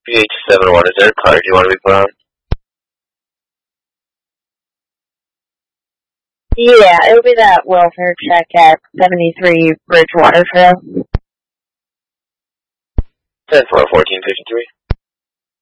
PH71, is there a card you want to be put on? Yeah, it'll be that welfare check at 73 Bridgewater Trail. 10-4-14-53.